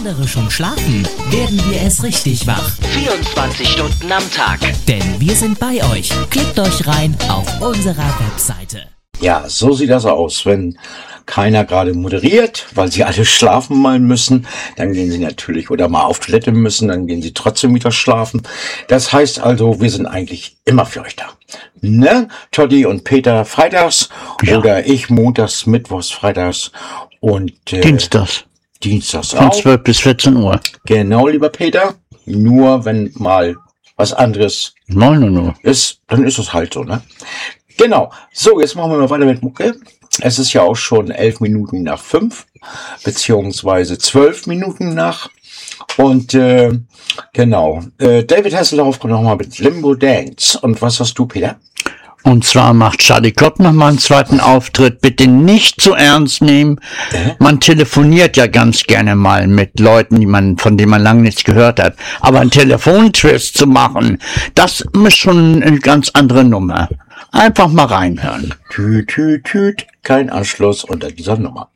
andere schon schlafen, werden wir erst richtig wach. 24 Stunden am Tag. Denn wir sind bei euch. Klickt euch rein auf unserer Webseite. Ja, so sieht das aus, wenn keiner gerade moderiert, weil sie alle schlafen mal müssen, dann gehen sie natürlich oder mal auf Toilette müssen, dann gehen sie trotzdem wieder schlafen. Das heißt also, wir sind eigentlich immer für euch da. Ne? Toddy und Peter freitags oder ich montags, mittwochs, freitags und Dienstags von auch. 12 bis 14 Uhr. Genau, lieber Peter. Nur wenn mal was anderes ist, dann ist es halt so, ne? Genau. So, jetzt machen wir mal weiter mit Mucke. Es ist ja auch schon 11 Minuten nach 5, beziehungsweise 12 Minuten nach. Und genau. David Hasselhoff kommt nochmal mit Limbo Dance. Und was hast du, Peter? Und zwar macht Charlie Klopp nochmal einen zweiten Auftritt. Bitte nicht zu ernst nehmen. Man telefoniert ja ganz gerne mal mit Leuten, von denen man lange nichts gehört hat. Aber einen Telefontwist zu machen, das ist schon eine ganz andere Nummer. Einfach mal reinhören. Tüt, tüt, tüt. Kein Anschluss unter dieser Nummer.